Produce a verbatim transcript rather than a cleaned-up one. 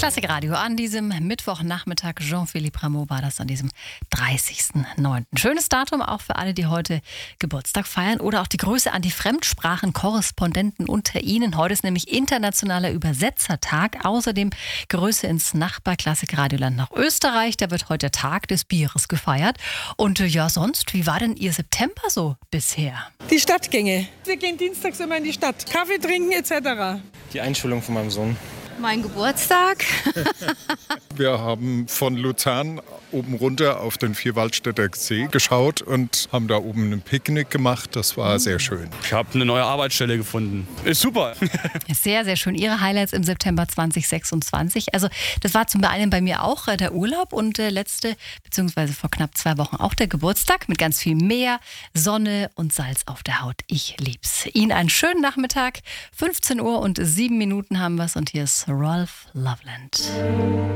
Klassikradio an diesem Mittwochnachmittag. Jean-Philippe Rameau war das an diesem dreißigsten neunten Schönes Datum auch für alle, die heute Geburtstag feiern oder auch die Grüße an die Fremdsprachenkorrespondenten unter Ihnen. Heute ist nämlich internationaler Übersetzertag. Außerdem Grüße ins Nachbar-Klassikradioland nach Österreich. Da wird heute der Tag des Bieres gefeiert. Und äh, ja, sonst, wie war denn Ihr September so bisher? Die Stadtgänge. Wir gehen dienstags immer in die Stadt. Kaffee trinken et cetera. Die Einschulung von meinem Sohn. Mein Geburtstag. Wir haben von Luzern oben runter auf den Vierwaldstätter See geschaut und haben da oben ein Picknick gemacht. Das war sehr schön. Ich habe eine neue Arbeitsstelle gefunden. Ist super. Sehr, sehr schön. Ihre Highlights im September zwanzig sechsundzwanzig. Also das war zum einen bei mir auch äh, der Urlaub und äh, letzte, beziehungsweise vor knapp zwei Wochen auch der Geburtstag mit ganz viel Meer, Sonne und Salz auf der Haut. Ich lieb's. Ihnen einen schönen Nachmittag. fünfzehn Uhr und sieben Minuten haben wir's und hier ist Rolf Loveland.